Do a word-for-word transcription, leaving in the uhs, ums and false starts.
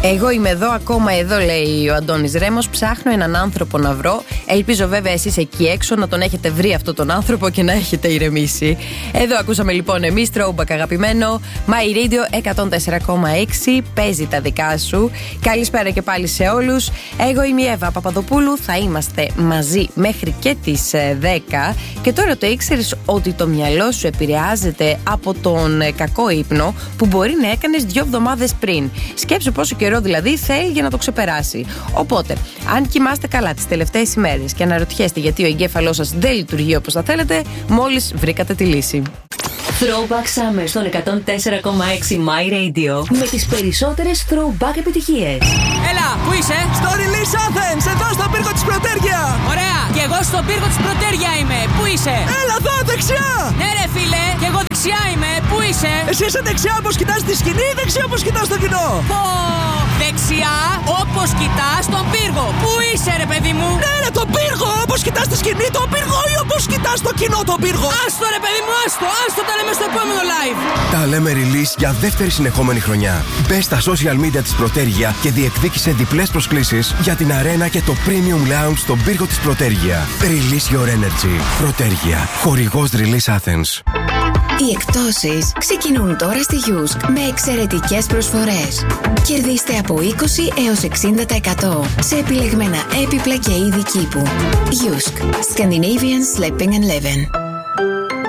Εγώ είμαι εδώ, ακόμα εδώ, λέει ο Αντώνης Ρέμος. Ψάχνω έναν άνθρωπο να βρω. Ελπίζω βέβαια εσείς εκεί έξω να τον έχετε βρει αυτόν τον άνθρωπο και να έχετε ηρεμήσει. Εδώ ακούσαμε λοιπόν εμείς Throwback αγαπημένο. My Radio εκατόν τέσσερα κόμμα έξι. Παίζει τα δικά σου. Καλησπέρα και πάλι σε όλους. Εγώ είμαι η Εύα Παπαδοπούλου. Θα είμαστε μαζί μέχρι και τις δέκα. Και τώρα το ήξερες ότι το μυαλό σου επηρεάζεται από τον κακό ύπνο που μπορεί να έκανες δύο εβδομάδες πριν. Σκέψου πόσο καιρό δηλαδή θέλει για να το ξεπεράσει. Οπότε, αν κοιμάστε καλά τις τελευταίες ημέρες και αναρωτιέστε γιατί ο εγκέφαλός σας δεν λειτουργεί όπως θα θέλετε, μόλις βρήκατε τη λύση. Throwback Summer στον εκατόν τέσσερα κόμμα έξι My Radio με τις περισσότερες throwback επιτυχίες. Έλα, πού είσαι? Στο Release Athens, εδώ στον πύργο της Πρωτέρια. Ωραία, και εγώ στον πύργο της Πρωτέρια είμαι. Πού είσαι? Έλα εδώ, δεξιά. Ναι ρε φίλε, και εγώ δεξιά είμαι. Πού είσαι? Εσύ είσαι δεξιά όπως κοιτάς τη σκηνή ή δεξιά όπως κοιτάς το κοινό? Πω, δεξιά όπως κοιτάς τον πύργο. Πού είσαι ρε παιδί μου? Ναι ρε, τον πύργο, όπως κοιτάς τη σκηνή τον πύργο ή όπως κοιτάς το κοινό τον πύργο? Άστο ρε παιδί μου, άστο, άστο, τα λέμε στο επόμενο live. Τα λέμε release για δεύτερη συνεχόμενη χρονιά. Μπες στα social media της Πρωτέρια και διεκδίκησε διπλές προσκλήσεις για την αρένα και το Premium Lounge στον πύργο της Πρωτέρια. Release your energy. Πρωτέρια, χορηγός Release Athens. Οι εκπτώσεις ξεκινούν τώρα στη Γιούσκ με εξαιρετικές προσφορές. Κερδίστε από είκοσι έως εξήντα τοις εκατό σε επιλεγμένα έπιπλα και είδη κήπου. Γιούσκ, Scandinavian Sleeping and Living.